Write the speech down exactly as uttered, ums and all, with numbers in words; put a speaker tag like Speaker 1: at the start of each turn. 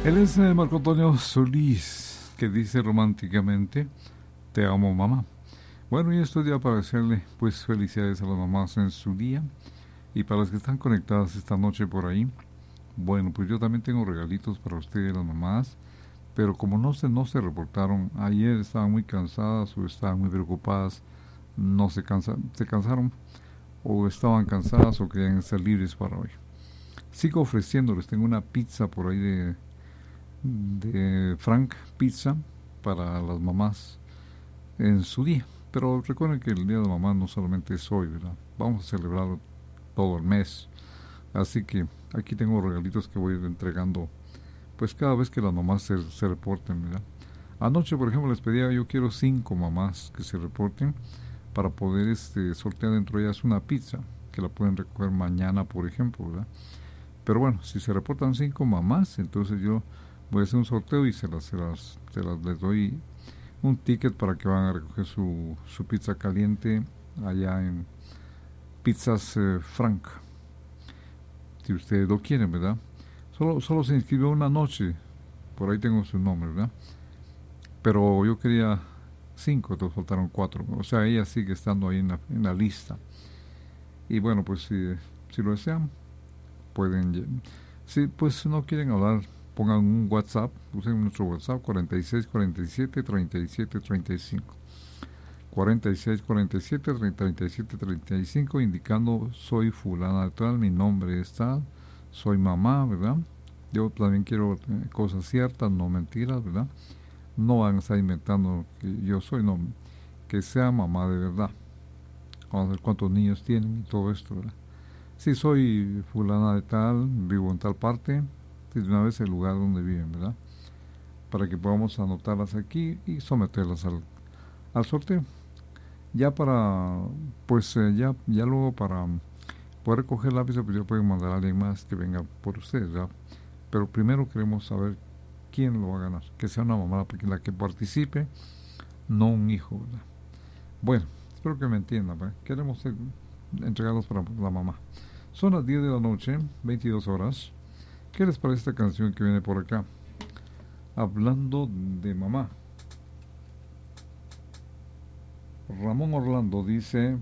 Speaker 1: Él es eh, Marco Antonio Solís, que dice románticamente, te amo mamá. Bueno, y esto ya para desearle pues felicidades a las mamás en su día. Y para las que están conectadas esta noche por ahí, bueno, pues yo también tengo regalitos para ustedes las mamás. Pero como no se, no se reportaron, ayer estaban muy cansadas o estaban muy preocupadas, no se, cansa, se cansaron o estaban cansadas o querían estar libres para hoy. Sigo ofreciéndoles, tengo una pizza por ahí de, de Frank Pizza para las mamás en su día. Pero recuerden que el Día de la Mamá no solamente es hoy, ¿verdad? Vamos a celebrar todo el mes. Así que aquí tengo regalitos que voy a ir entregando pues cada vez que las mamás se, se reporten, ¿verdad? Anoche, por ejemplo, les pedía, yo quiero cinco mamás que se reporten para poder este, sortear dentro de ellas una pizza, que la pueden recoger mañana, por ejemplo, ¿verdad? Pero bueno, si se reportan cinco mamás, entonces yo voy a hacer un sorteo y se las, se las, se las les doy un ticket para que van a recoger su, su pizza caliente allá en Pizzas eh, Frank, si ustedes lo quieren, ¿verdad? Solo, solo se inscribió una noche, por ahí tengo su nombre, ¿verdad? Pero yo quería cinco, entonces faltaron cuatro. O sea, ella sigue estando ahí en la, en la lista. Y bueno, pues si, si lo desean, pueden. Si pues no quieren hablar, pongan un WhatsApp, usen nuestro WhatsApp cuarenta y seis cuarenta y siete treinta y siete treinta y cinco. cuarenta y seis cuarenta y siete treinta y siete treinta y cinco, indicando soy fulana de tal, mi nombre es tal, soy mamá, ¿verdad? Yo también quiero eh, cosas ciertas, no mentiras, ¿verdad? No van a estar inventando que yo soy, no, que sea mamá de verdad. Vamos a ver cuántos niños tienen y todo esto, ¿verdad? Si soy fulana de tal, vivo en tal parte, y de una vez el lugar donde viven, ¿verdad? Para que podamos anotarlas aquí y someterlas al, al sorteo. Ya para, pues eh, ya, ya luego para poder recoger lápiz, pues ya pueden mandar a alguien más que venga por ustedes, ¿verdad? Pero primero queremos saber quién lo va a ganar, que sea una mamá la que participe, no un hijo, ¿verdad? Bueno, espero que me entiendan, ¿verdad? Queremos ser entregados para la mamá. Son las diez de la noche, veintidós horas. ¿Qué les parece esta canción que viene por acá? Hablando de mamá. Ramón Orlando dice,